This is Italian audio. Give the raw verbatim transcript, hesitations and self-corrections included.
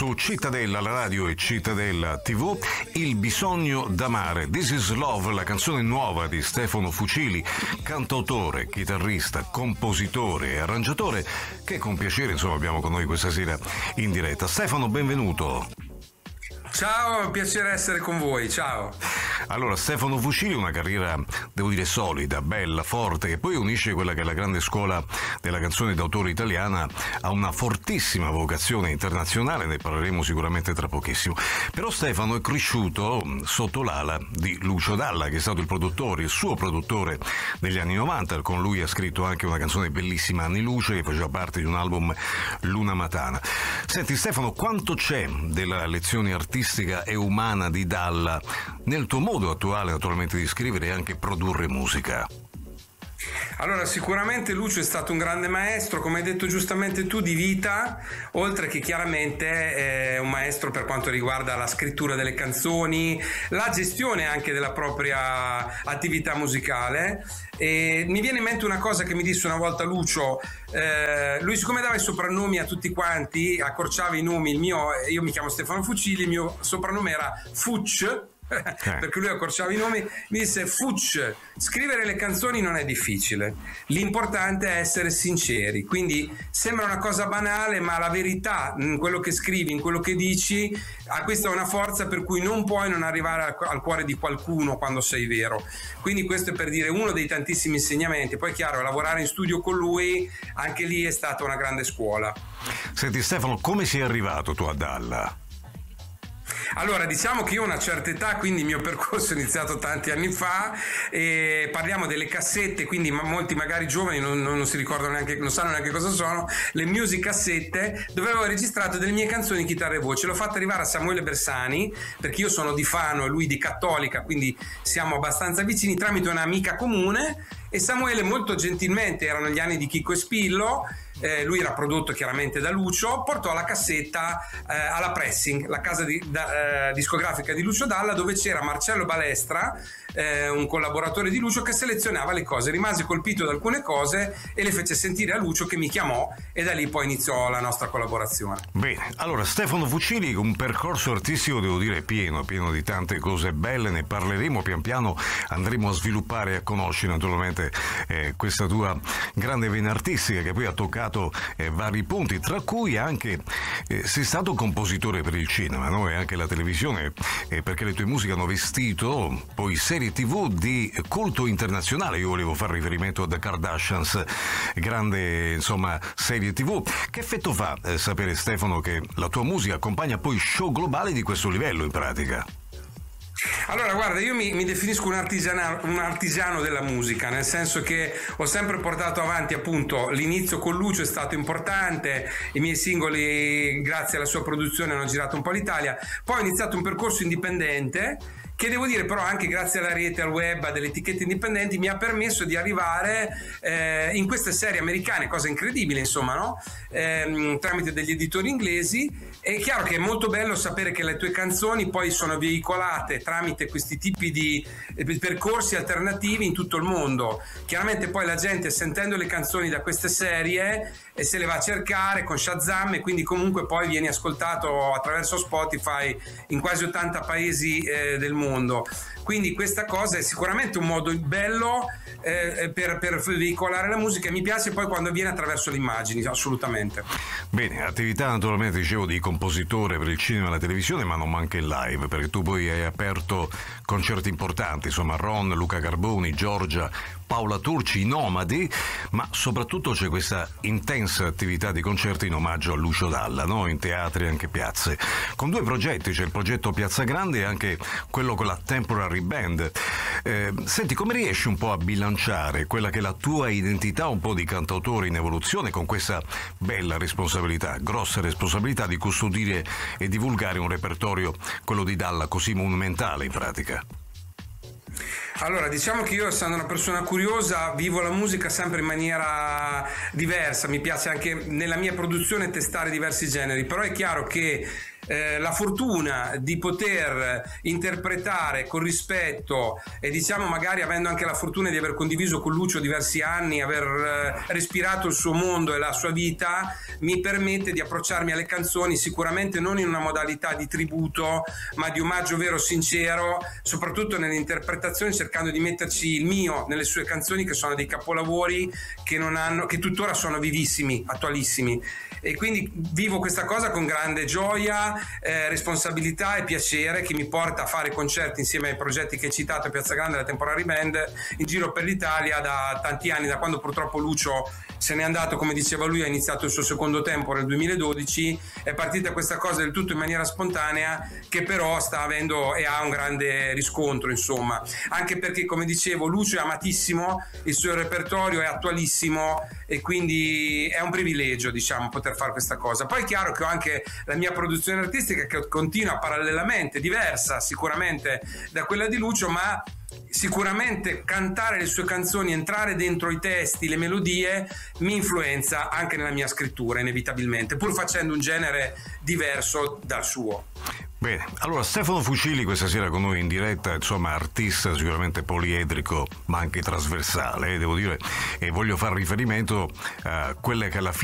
su Cittadella, la radio e Cittadella tivù, Il bisogno d'amare, This is Love, la canzone nuova di Stefano Fucili, cantautore, chitarrista, compositore e arrangiatore, che con piacere insomma abbiamo con noi questa sera in diretta. Stefano, benvenuto. Ciao, è un piacere essere con voi, ciao. Allora, Stefano Fucili, una carriera, devo dire, solida, bella, forte, che poi unisce quella che è la grande scuola della canzone d'autore italiana a una fortissima vocazione internazionale, ne parleremo sicuramente tra pochissimo. Però Stefano è cresciuto sotto l'ala di Lucio Dalla, che è stato il produttore, il suo produttore negli anni novanta, con lui ha scritto anche una canzone bellissima, Anni Luce, che faceva parte di un album, Luna Matana. Senti Stefano, quanto c'è della lezione artistica e umana di Dalla nel tuo modo attuale naturalmente di scrivere e anche produrre musica? Allora, sicuramente Lucio è stato un grande maestro, come hai detto giustamente tu, di vita, oltre che chiaramente è un maestro per quanto riguarda la scrittura delle canzoni, la gestione anche della propria attività musicale. E mi viene in mente una cosa che mi disse una volta Lucio, eh, lui siccome dava i soprannomi a tutti quanti, accorciava i nomi, il mio, io mi chiamo Stefano Fucili, il mio soprannome era Fuc, perché lui accorciava i nomi, mi disse: Fuc, scrivere le canzoni non è difficile, l'importante è essere sinceri. Quindi sembra una cosa banale, ma la verità in quello che scrivi, in quello che dici, ha questa una forza per cui non puoi non arrivare al, al cuore di qualcuno quando sei vero. Quindi questo è per dire uno dei tantissimi insegnamenti. Poi chiaro, lavorare in studio con lui, anche lì è stata una grande scuola. Senti Stefano, come sei arrivato tu a Dalla? Allora, diciamo che io ho una certa età, quindi il mio percorso è iniziato tanti anni fa, e parliamo delle cassette, quindi molti magari giovani non, non si ricordano neanche, non sanno neanche cosa sono, le music cassette, dove avevo registrato delle mie canzoni chitarra e voce. L'ho fatta arrivare a Samuele Bersani, perché io sono di Fano e lui di Cattolica, quindi siamo abbastanza vicini, tramite un'amica comune, e Samuele molto gentilmente, erano gli anni di Chicco e Spillo, eh, lui era prodotto chiaramente da Lucio, portò la cassetta eh, alla Pressing, la casa di, da, eh, discografica di Lucio Dalla, dove c'era Marcello Balestra, eh, un collaboratore di Lucio, che selezionava le cose. Rimase colpito da alcune cose e le fece sentire a Lucio, che mi chiamò, e da lì poi iniziò la nostra collaborazione. Bene, allora Stefano Fucili, un percorso artistico devo dire pieno, pieno di tante cose belle, ne parleremo pian piano, andremo a sviluppare e a conoscere naturalmente eh, questa tua grande vena artistica, che poi ha toccato eh, vari punti, tra cui anche eh, sei stato compositore per il cinema, no? E anche la televisione, eh, perché le tue musiche hanno vestito poi serie tivù di culto internazionale. Io volevo fare riferimento a The Kardashians, grande insomma serie tivù. Che effetto fa eh, sapere Stefano che la tua musica accompagna poi show globali di questo livello in pratica? Allora guarda, io mi, mi definisco un artigiano, un artigiano della musica, nel senso che ho sempre portato avanti, appunto, l'inizio con Lucio è stato importante, i miei singoli grazie alla sua produzione hanno girato un po' l'Italia, poi ho iniziato un percorso indipendente che devo dire però anche grazie alla rete, al web, a delle etichette indipendenti mi ha permesso di arrivare eh, in queste serie americane, cosa incredibile insomma, no? Eh, tramite degli editori inglesi. È chiaro che è molto bello sapere che le tue canzoni poi sono veicolate tramite questi tipi di eh, percorsi alternativi in tutto il mondo. Chiaramente poi la gente, sentendo le canzoni da queste serie, e se le va a cercare con Shazam, e quindi comunque poi vieni ascoltato attraverso Spotify in quasi ottanta paesi eh, del mondo. Quindi questa cosa è sicuramente un modo bello eh, per, per veicolare la musica, e mi piace poi quando avviene attraverso le immagini, assolutamente. Bene, attività naturalmente dicevo di compositore per il cinema e la televisione, ma non manca il live, perché tu poi hai aperto concerti importanti, insomma Ron, Luca Carboni, Giorgia, Paola Turci, i Nomadi, ma soprattutto c'è questa intensa attività di concerti in omaggio a Lucio Dalla, no? In teatri e anche piazze, con due progetti, c'è il progetto Piazza Grande e anche quello con la Temporary Band. Eh, senti, come riesci un po' a bilanciare quella che è la tua identità un po' di cantautore in evoluzione con questa bella responsabilità, grossa responsabilità di custodire e divulgare un repertorio, quello di Dalla, così monumentale in pratica? Allora, diciamo che io, essendo una persona curiosa, vivo la musica sempre in maniera diversa, mi piace anche nella mia produzione testare diversi generi, però è chiaro che eh, la fortuna di poter interpretare con rispetto e diciamo magari avendo anche la fortuna di aver condiviso con Lucio diversi anni, aver eh, respirato il suo mondo e la sua vita, mi permette di approcciarmi alle canzoni sicuramente non in una modalità di tributo, ma di omaggio vero, sincero, soprattutto nell'interpretazione, cercando di metterci il mio nelle sue canzoni, che sono dei capolavori che non hanno, che tuttora sono vivissimi, attualissimi. E quindi vivo questa cosa con grande gioia, eh, responsabilità e piacere, che mi porta a fare concerti insieme ai progetti che hai citato, Piazza Grande e la Temporary Band, in giro per l'Italia da tanti anni, da quando purtroppo Lucio se n'è andato, come diceva lui, ha iniziato il suo secondo tempo nel duemiladodici, è partita questa cosa del tutto in maniera spontanea, che però sta avendo e ha un grande riscontro, insomma, anche perché, come dicevo, Lucio è amatissimo, il suo repertorio è attualissimo e quindi è un privilegio, diciamo, poter fare questa cosa. Poi è chiaro che ho anche la mia produzione artistica che continua parallelamente, diversa sicuramente da quella di Lucio, ma sicuramente cantare le sue canzoni, entrare dentro i testi, le melodie, mi influenza anche nella mia scrittura inevitabilmente, pur facendo un genere diverso dal suo. Bene, allora Stefano Fucili questa sera con noi in diretta, insomma artista sicuramente poliedrico ma anche trasversale, eh, devo dire, e voglio fare riferimento a quelle che alla fine